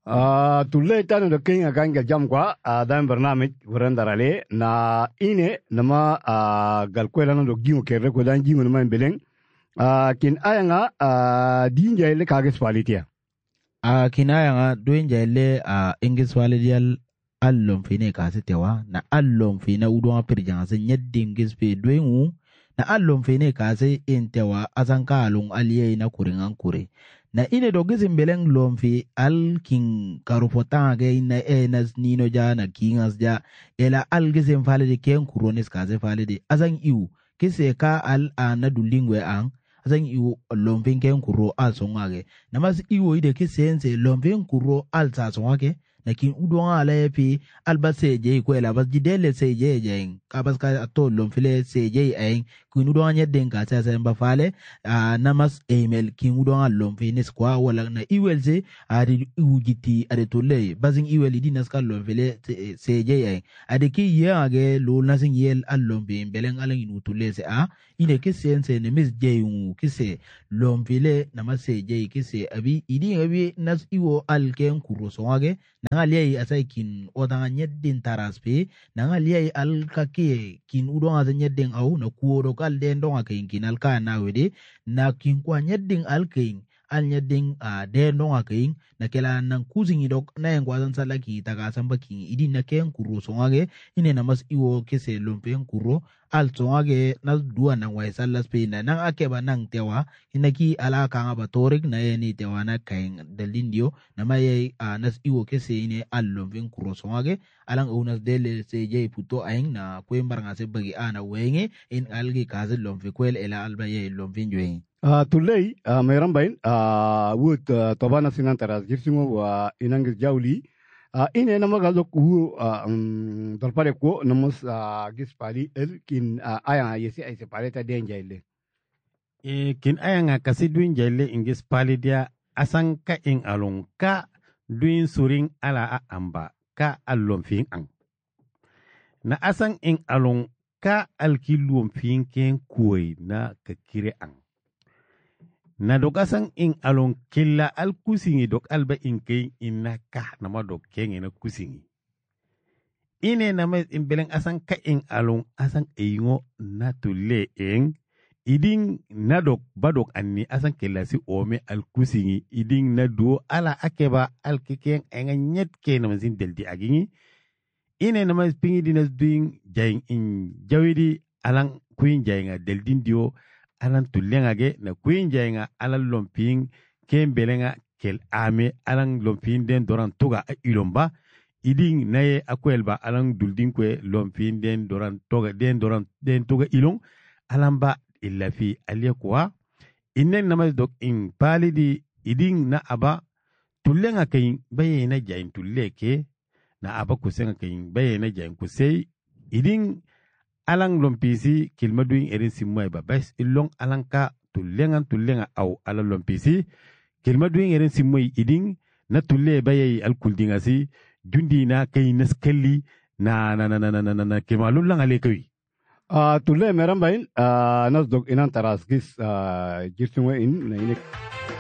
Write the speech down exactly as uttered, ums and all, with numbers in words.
Ah, tulle tano da king akan ga jam kwa dan barnamij wuran darale na ine nama galkwela no do gingo kere ko dan gingo nama beleng kin ayanga dinja ile kages palitia a kinaya nga doen jaile a ingis walidiyal allon fine kasi tewa na allon fine udon pirjan se nyeddim gispe doengu na allon fine kasi intewa azanka alung aliye na kuringan kure na ine dogisim beleng lomfi al king karufota ge na enas nino ja na kingas ja ela al gisim falide ken kuronis kasi falide azan iu kise ka al ana dulingwe ang azan iwo lomfen ken kuro al songage namas iwo ide ke sense lomfen kuro al sa songage nakin udon ala yapi alba seje ko ela bas jidele seje jeng kabas ka to lomfile seje en kun udon nyeden ka sa sa fale namas email kin udon al lomfine skwa wala na iwelse ari iwugiti ari tolle bazin iweli dinas ka lomfile seje en ade ki yage lo nasin yel al lombe belen alan inu tolle se a ine ke sense ne mis jeyu kise lomfile namas seje kise abi idi abi nas iwo al ken kuro songage nangaliyai asai kin odanga nyeddin taraspe nangaliyai al kake kin udon aza nyeddin au na kuoro kal den donga kain kin al ka na wede na kin kwa nyeddin al kain al nyeddin a den donga kain na kela nan kuzingi dok na yang kwazan salaki taga samba kin idin na ken kuro songage ine na mas iwo kese lompen kuro al songage na dua na wai salas pe na nang akeba nang tewa inaki ala kanga batorik na yeni tewa na kain dalindio na maye a nas iwo kese ine al lompen kuro songage alang unas dele se jay puto aing na kwembar nga se bagi ana wenge in algi kaze lompe kwel ela alba ye lompen joeng tulle meram bain wut tobana sinan taras girsingo wa inang jawli ine nama galdo ku dalpare ko namos gis pali el kin aya yesi ay se pare ta den jayle e kin aya nga kasi duin jayle ingis pali dia asan ka in alon ka duin suring ala a amba ka allon fin an na asan in alon ka alkilum fin ken kuwai na ka kire an na dok asan in alon killa al kusingi dok alba in kai inna ka nama dok kengi na kusingi ine nama in beleng asan ka in alon asan eingo na tule eng iding na dok badok anni asan killa si ome al kusingi iding na duo ala akeba al kikeng enga nyet ke nama sin deldi agingi ine nama pingi dinas doing jaing in jawidi alang kuin jainga deldin dio alan tullenga ge na kuin jainga alan lomping ken belenga kel ame alan lomping den doran toga ilomba iding naye akwelba alan duldin kwe lomping den doran toga den doran den toga ilong alan ba illa fi aliyakwa innen namas dok in palidi iding na aba tullenga kayin baye na jain tulleke na aba kusenga kayin baye na jain kusei iding alang lompisi kilmaduin erin simwai ba bas ilong alang ka tullengan tullenga au ala lompisi kilmaduin erin simwai iding na tulle baye alkuldinga si jundi na kay naskelli na na na na na na na kemalun lang alekawi ah tulle meram bain nas dog inan taras gis girsungo in na inek